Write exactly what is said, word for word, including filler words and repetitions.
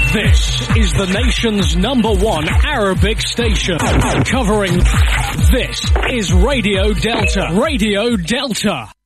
This is the nation's number one Arabic station. Covering this is Radio Delta. Radio Delta.